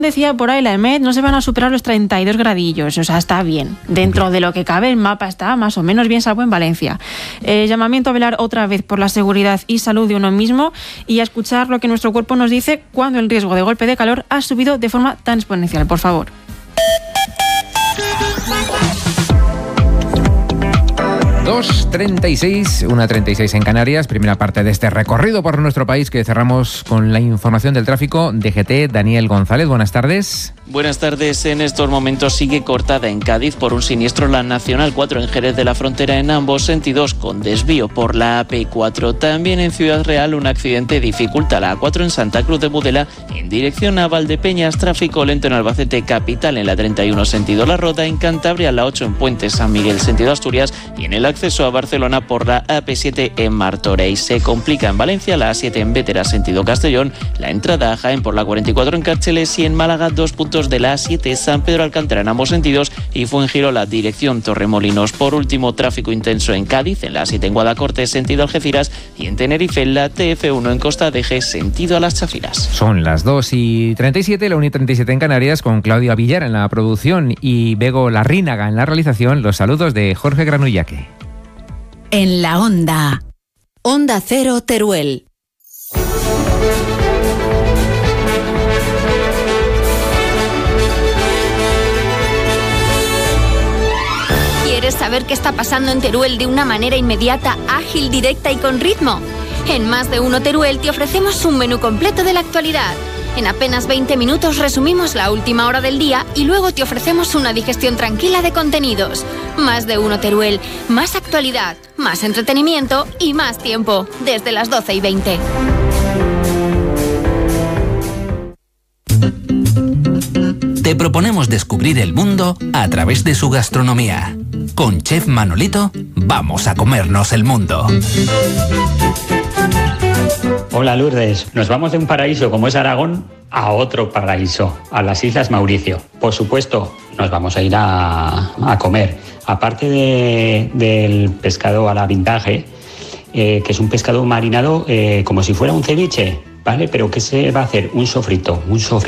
Decía por ahí la EMET, no se van a superar los 32 gradillos, o sea, está bien. Dentro de lo que cabe, el mapa está más o menos bien salvo en Valencia. Llamamiento a velar otra vez por la seguridad y salud de uno mismo y a escuchar lo que nuestro cuerpo nos dice cuando el riesgo de golpe de calor ha subido de forma tan exponencial, por favor. ...2:36, 1:36 en Canarias, primera parte de este recorrido por nuestro país que cerramos con la información del tráfico. DGT, Daniel González, buenas tardes. Buenas tardes. En estos momentos sigue cortada en Cádiz por un siniestro la Nacional 4 en Jerez de la Frontera en ambos sentidos con desvío por la AP4. También en Ciudad Real un accidente dificulta la A4 en Santa Cruz de Budela en dirección a Valdepeñas, tráfico lento en Albacete capital en la 31 sentido La Roda, en Cantabria la 8 en Puente San Miguel sentido Asturias y en el acceso a Barcelona por la AP7 en Martorell. Se complica en Valencia la A7 en Bétera sentido Castellón, la entrada a Jaén por la 44 en Cárceles y en Málaga 2 puntos de la A7 San Pedro Alcántara en ambos sentidos y Fuengirola dirección Torremolinos. Por último, tráfico intenso en Cádiz en la A7 en Guadacorte sentido Algeciras y en Tenerife en la TF1 en Costa de G sentido a Las Chafiras. Son las 2:37, la 1:37 en Canarias, con Claudia Villar en la producción y Bego Larrínaga en la realización. Los saludos de Jorge Granullaque. En la Onda. Onda Cero Teruel. ¿Quieres saber qué está pasando en Teruel de una manera inmediata, ágil, directa y con ritmo? En Más de Uno Teruel te ofrecemos un menú completo de la actualidad. En apenas 20 minutos resumimos la última hora del día y luego te ofrecemos una digestión tranquila de contenidos. Más de Uno Teruel, más actualidad, más entretenimiento y más tiempo, desde las 12:20. Te proponemos descubrir el mundo a través de su gastronomía. Con Chef Manolito, vamos a comernos el mundo. Hola Lourdes, nos vamos de un paraíso como es Aragón a otro paraíso, a las Islas Mauricio. Por supuesto, nos vamos a ir a comer. Aparte del pescado a la vintage, que es un pescado marinado como si fuera un ceviche, ¿vale? Pero ¿qué se va a hacer? Un sofrito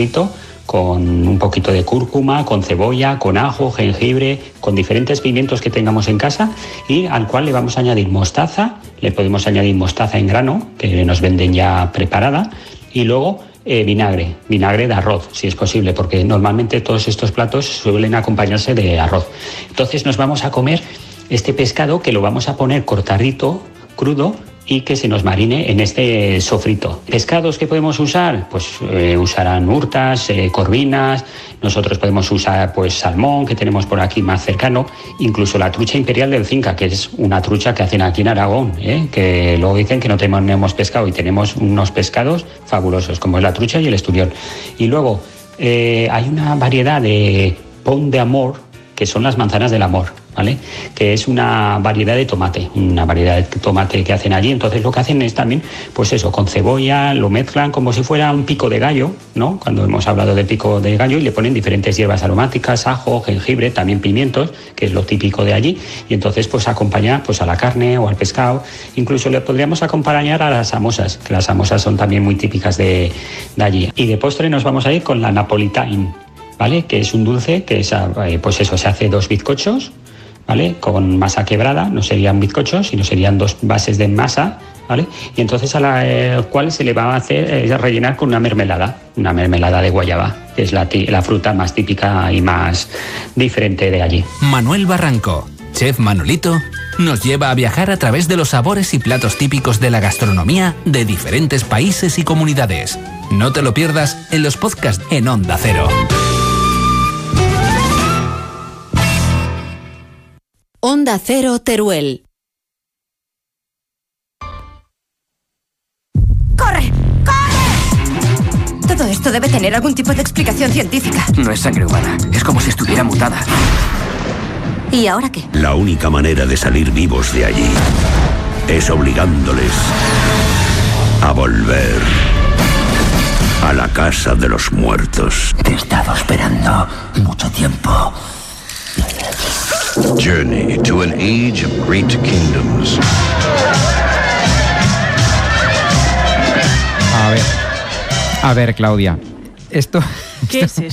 con un poquito de cúrcuma, con cebolla, con ajo, jengibre, con diferentes pimientos que tengamos en casa y al cual le vamos a añadir mostaza. Le podemos añadir mostaza en grano, que nos venden ya preparada, y luego vinagre de arroz, si es posible, porque normalmente todos estos platos suelen acompañarse de arroz. Entonces nos vamos a comer este pescado que lo vamos a poner cortadito, crudo, y que se nos marine en este sofrito. ¿Pescados que podemos usar? Pues usarán urtas, corvinas, nosotros podemos usar pues salmón, que tenemos por aquí más cercano, incluso la trucha imperial del Cinca, que es una trucha que hacen aquí en Aragón, que luego dicen que no tenemos pescado y tenemos unos pescados fabulosos, como es la trucha y el esturión. Y luego hay una variedad de pont de amor, que son las manzanas del amor, ¿vale? Que es una variedad de tomate que hacen allí. Entonces lo que hacen es también, pues eso, con cebolla, lo mezclan como si fuera un pico de gallo, ¿no? Cuando hemos hablado de pico de gallo, y le ponen diferentes hierbas aromáticas, ajo, jengibre, también pimientos, que es lo típico de allí, y entonces pues acompaña pues a la carne o al pescado. Incluso le podríamos acompañar a las samosas, que las samosas son también muy típicas de allí. Y de postre nos vamos a ir con la napolitana, ¿vale? Que es un dulce que es, pues eso, se hace 2 bizcochos, ¿vale? Con masa quebrada, no serían bizcochos, sino serían 2 bases de masa, ¿vale? Y entonces a la cual se le va a hacer es rellenar con una mermelada de guayaba, que es la fruta más típica y más diferente de allí. Manuel Barranco, Chef Manolito, nos lleva a viajar a través de los sabores y platos típicos de la gastronomía de diferentes países y comunidades. No te lo pierdas en los podcasts en Onda Cero. Onda Cero Teruel. ¡Corre! ¡Corre! Todo esto debe tener algún tipo de explicación científica. No es sangre humana, es como si estuviera mutada. ¿Y ahora qué? La única manera de salir vivos de allí es obligándoles a volver a la casa de los muertos. Te he estado esperando mucho tiempo. Journey to an age of great kingdoms. A ver, Claudia. Esto ¿Qué es